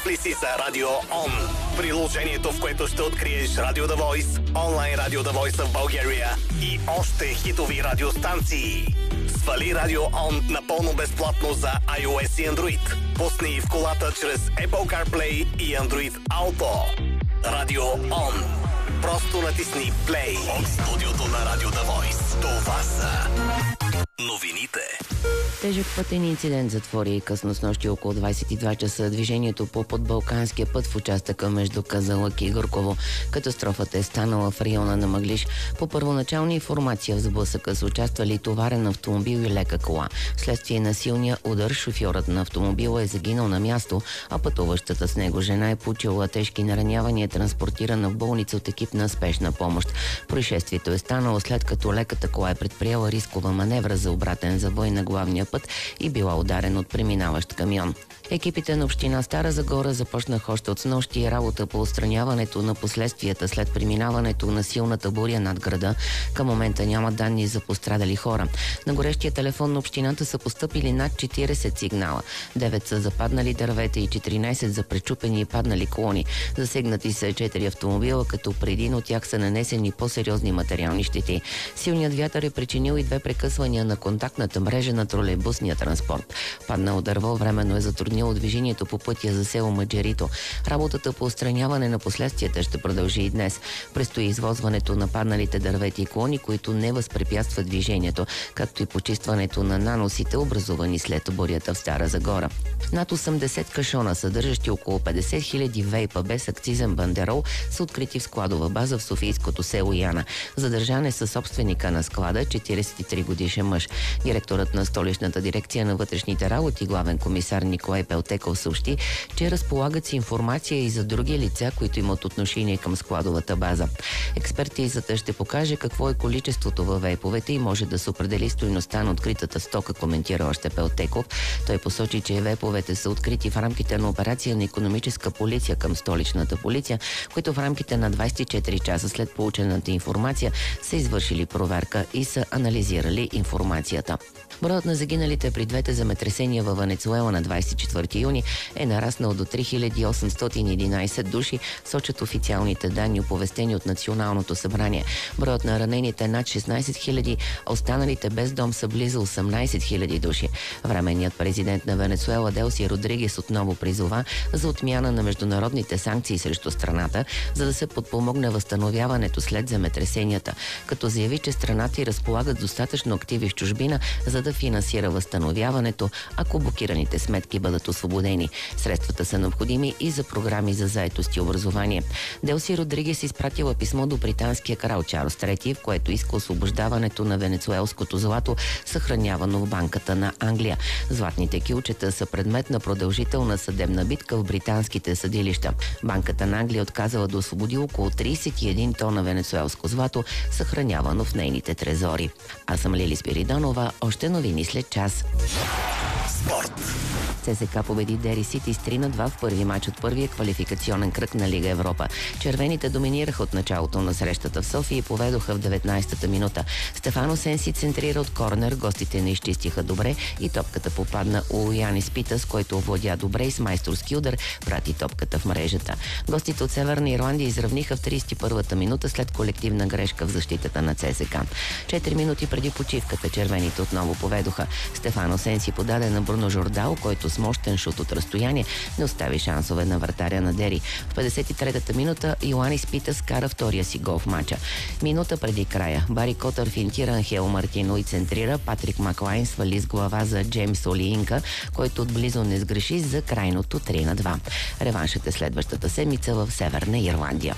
Готов ли си за Радио Он? Приложението, в което ще откриеш Радио The Voice, онлайн Радио The Voice в България и още хитови радиостанции. Свали Радио Он напълно безплатно за iOS и Android. Пусни в колата чрез Apple CarPlay и Android Auto. Радио Он. Просто натисни Play от студиото на Радио The Voice. Това са новините. Тежък пътен инцидент затвори късно снощи около 22 часа движението по подбалканския път в участъка между Казанлък и Гърково. Катастрофата е станала в района на Мъглиж. По първоначална информация в сблъсъка са участвали товарен автомобил и лека кола. Вследствие на силния удар шофьорът на автомобила е загинал на място, а пътуващата с него жена е получила тежки наранявания, транспортирана в болница от екип на спешна помощ. Происшествието е станало след като леката кола е предприела рискова маневра за обратен завой на главния път и била ударен от преминаващ камион. Екипите на община Стара Загора започнаха още от снощи работа по отстраняването на последствията след преминаването на силната буря над града. Към момента няма данни за пострадали хора. На горещия телефон на общината са постъпили над 40 сигнала. 9 са за паднали дървета и 14 за пречупени и паднали колони. Засегнати са 4 автомобила, като при един от тях са нанесени по-сериозни материални щети. Силният вятър е причинил и 2 прекъсвания на контактната мрежа на тролейбусния транспорт. Паднало дърво временно е затруднило движението по пътя за село Маджерито. Работата по отстраняване на последствията ще продължи и днес. Предстои извозването на падналите дървети и клони, които не възпрепятстват движението, както и почистването на наносите, образувани след бурята в Стара Загора. Над 80 кашона, съдържащи около 50 000 вейпа без акцизен бандерол, са открити в складова база в софийското село Яна. Задържан е със собственика на склада, 43 годишен мъж. Директорът на столичната дирекция на вътрешните работи, главен комисар Николай Пелтеков, съобщи, че разполагат с информация и за други лица, които имат отношение към складовата база. Експертизата ще покаже какво е количеството във вейповете и може да се определи стойността на откритата стока, коментира още Пелтеков. Той посочи, че вейповете са открити в рамките на операция на икономическа полиция към столичната полиция, които в рамките на 24 часа след получената информация са извършили проверка и са анализирали информацията. Броят на загиналите при двете земетресения във Венецуела на 24 юни е нараснал до 3811 души, сочат официалните данни, оповестени от Националното събрание. Броят на ранените е над 16 000, а останалите без дом са близо 18 000 души. Временният президент на Венецуела Делси Родригес отново призова за отмяна на международните санкции срещу страната, за да се подпомогне възстановяването след земетресенията, като заяви, че страната й разполага достатъчно активи в чужбина, за да финансира възстановяването, ако блокираните сметки бъдат освободени. Средствата са необходими и за програми за заетост и образование. Делси Родригес изпратила писмо до британския крал Чарлз III, в което иска освобождаването на венецуелското злато, съхранявано в Банката на Англия. Златните кюлчета са предмет на продължителна съдебна битка в британските съдилища. Банката на Англия отказала да освободи около 31 тона венецуелско злато, съхранявано в нейните трезори. Аз съм Лили Спиридонова. Още новини след час. Спорт. ЦСКА победи Дери Сити с 3-2 в първи мач от първия квалификационен кръг на Лига Европа. Червените доминираха от началото на срещата в София и поведоха в 19-та минута. Стефано Сенси центрира от корнер, гостите не изчистиха добре и топката попадна у Янис Питас, който овладя добре и с майсторски удар прати топката в мрежата. Гостите от Северна Ирландия изравниха в 31-та минута след колективна грешка в защитата на ЦСКА. 4 минути преди почивката червените отново поведоха. Стефано Сенси подаде на Бруно Жордао, който с мощен шут от разстояние не остави шансове на вратаря на Дери. В 53-та минута Йоанис Питас кара втория си гол в мача. Минута преди края Бари Котър финтира Анхел Мартино и центрира. Патрик Маклайн свали с глава за Джеймс Олиинка, който отблизо не сгреши за крайното 3-2. Реваншът е следващата седмица в Северна Ирландия.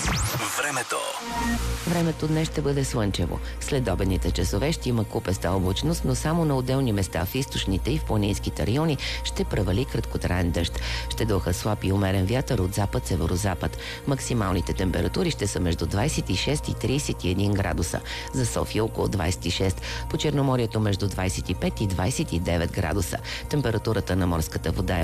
Времето днес ще бъде слънчево. След обедните часове ще има купеста облачност, но само на отделни места в източните и в планинските райони ще превали краткотраен дъжд. Ще духа слаб и умерен вятър от запад-северозапад. Максималните температури ще са между 26 и 31 градуса. За София около 26. По Черноморието между 25 и 29 градуса. Температурата на морската вода е